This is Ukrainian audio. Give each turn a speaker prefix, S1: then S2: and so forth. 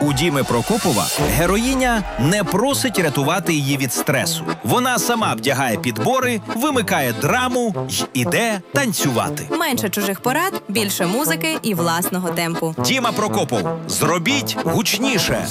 S1: У Діми Прокопова героїня не просить рятувати її від стресу. Вона сама вдягає підбори, вимикає драму й іде танцювати.
S2: Менше чужих порад, більше музики і власного темпу.
S1: Діма Прокопов. Зробіть гучніше.